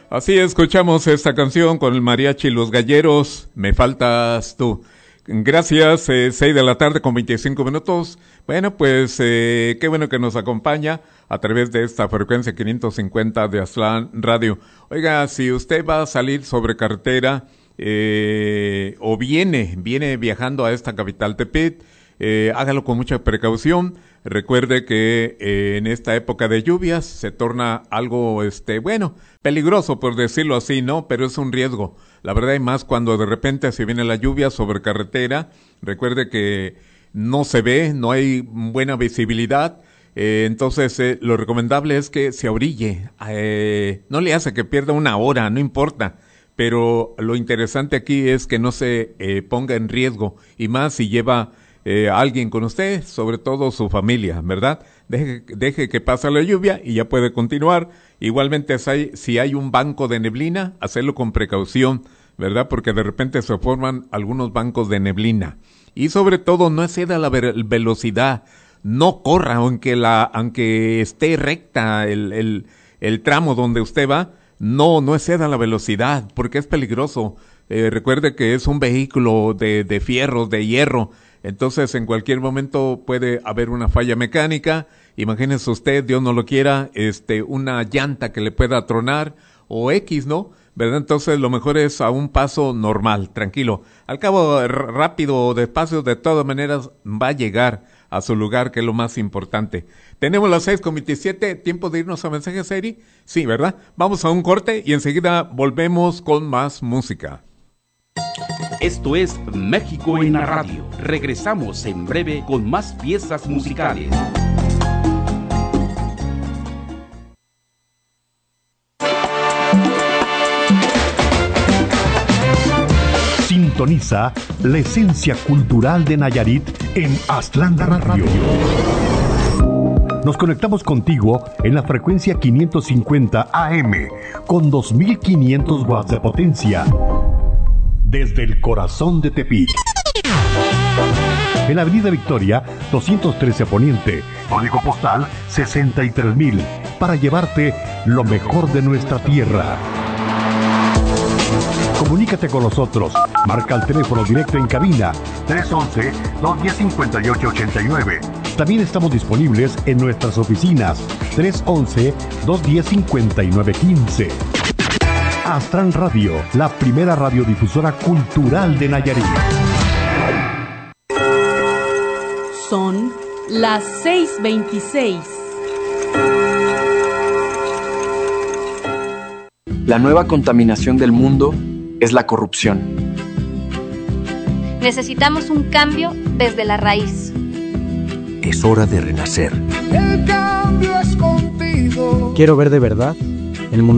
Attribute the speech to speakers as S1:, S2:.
S1: Así escuchamos esta canción con el mariachi y los galleros, Me faltas tú. Gracias, 6 de la tarde con 25 minutos. Bueno, pues qué bueno que nos acompaña a través de esta frecuencia 550 de Aztlán Radio. Oiga, si usted va a salir sobre carretera o viene viajando a esta capital Tepit, hágalo con mucha precaución. Recuerde que en esta época de lluvias se torna algo, peligroso por decirlo así, ¿no? Pero es un riesgo. La verdad, y más cuando de repente se viene la lluvia sobre carretera. Recuerde que no se ve, no hay buena visibilidad. Entonces, lo recomendable es que se orille. No le hace que pierda una hora, no importa. Pero lo interesante aquí es que no se ponga en riesgo. Y más si lleva alguien con usted, sobre todo su familia, ¿verdad? Deje que pase la lluvia y ya puede continuar. Igualmente, si hay un banco de neblina, hacerlo con precaución, ¿verdad? Porque de repente se forman algunos bancos de neblina. Y sobre todo, no exceda la velocidad. No corra, aunque esté recta el tramo donde usted va, no exceda la velocidad, porque es peligroso. Recuerde que es un vehículo de fierros, de hierro. Entonces, en cualquier momento puede haber una falla mecánica. Imagínese usted, Dios no lo quiera, una llanta que le pueda tronar o X, ¿no? ¿Verdad? Entonces, lo mejor es a un paso normal, tranquilo. Al cabo, rápido o despacio, de todas maneras, va a llegar a su lugar, que es lo más importante. Tenemos las 6:27, tiempo de irnos a mensajes, Eri. Sí, ¿verdad? Vamos a un corte y enseguida volvemos con más música.
S2: Esto es México en la Radio. Regresamos en breve con más piezas musicales.
S3: Sintoniza la esencia cultural de Nayarit en Aztlán Radio. Nos conectamos contigo en la frecuencia 550 AM con 2500 watts de potencia. Desde el corazón de Tepic. En la Avenida Victoria, 213 Poniente, código postal 63000, para llevarte lo mejor de nuestra tierra. Comunícate con nosotros. Marca el teléfono directo en cabina 311-210-5889. También estamos disponibles en nuestras oficinas 311-210-5915. Aztlán Radio, la primera radiodifusora cultural de Nayarit.
S4: Son las 6:26.
S5: La nueva contaminación del mundo es la corrupción.
S6: Necesitamos un cambio desde la raíz.
S7: Es hora de renacer.
S8: El cambio es contigo.
S9: Quiero ver de verdad el mundo